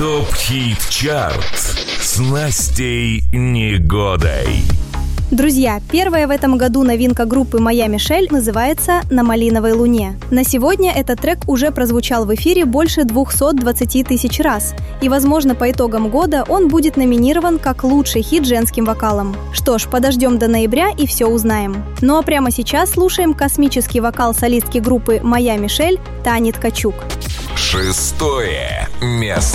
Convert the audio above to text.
ТОП-ХИТ-ЧАРТ с Настей Негодой. Друзья, первая в этом году новинка группы «Моя Мишель» называется «На малиновой луне». На сегодня этот трек уже прозвучал в эфире больше 220 тысяч раз. И, возможно, по итогам года он будет номинирован как лучший хит женским вокалом. Что ж, подождем до ноября и все узнаем. Ну а прямо сейчас слушаем космический вокал солистки группы «Моя Мишель» Тани Ткачук. 6 место.